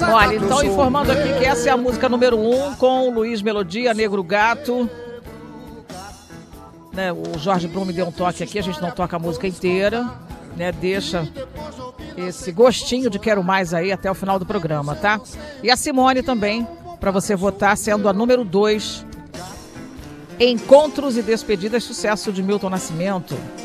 Olha, então informando aqui que essa é a música número 1 com o Luiz Melodia, Negro Gato. Né, o Jorge Brum me deu um toque aqui, a gente não toca a música inteira, né? Deixa esse gostinho de quero mais aí até o final do programa, tá? E a Simone também, para você votar, sendo a número 2. Encontros e Despedidas, sucesso de Milton Nascimento.